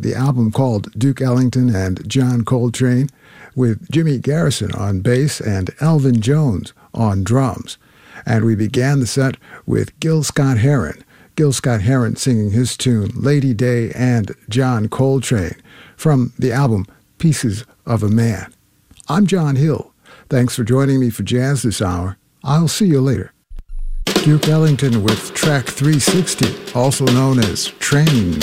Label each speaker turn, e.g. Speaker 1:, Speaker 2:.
Speaker 1: the album called Duke Ellington and John Coltrane, with Jimmy Garrison on bass and Elvin Jones on drums. And we began the set with Gil Scott-Heron singing his tune Lady Day and John Coltrane from the album Pieces of a Man. I'm John Hill. Thanks for joining me for Jazz this hour. I'll see you later. Duke Ellington with track 360, also known as Train.